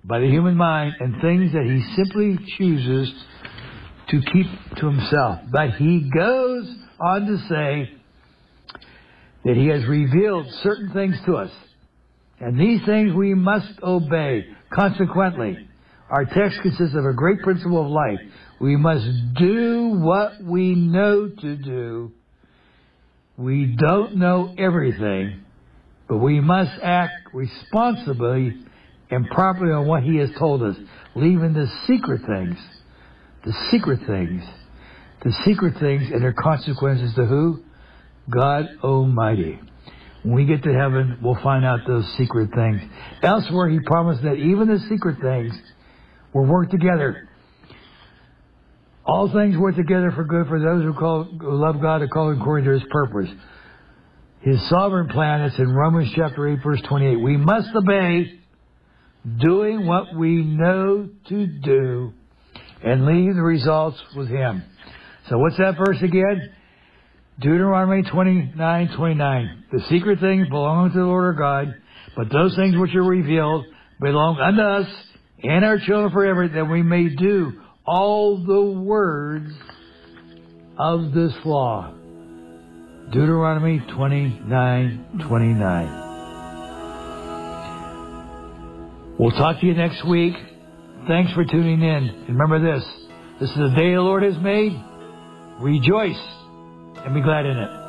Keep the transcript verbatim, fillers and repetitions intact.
by the human mind and things that he simply chooses to keep to himself. But he goes on to say that he has revealed certain things to us. And these things we must obey. Consequently, our text consists of a great principle of life. We must do what we know to do. We don't know everything, but we must act responsibly and properly on what he has told us, leaving the secret things, the secret things, the secret things and their consequences to who? God Almighty. When we get to heaven, we'll find out those secret things. Elsewhere, he promised that even the secret things will work together. All things work together for good for those who, call, who love God and call according to his purpose. His sovereign plan is in Romans chapter eight, verse twenty-eight. We must obey, doing what we know to do, and leave the results with him. So what's that verse again? Deuteronomy twenty-nine twenty-nine. The secret things belong to the Lord our God, but those things which are revealed belong unto us and our children forever, that we may do all the words of this law. Deuteronomy twenty-nine twenty-nine. We'll talk to you next week. Thanks for tuning in. And remember this. This is the day the Lord has made. Rejoice and be glad in it.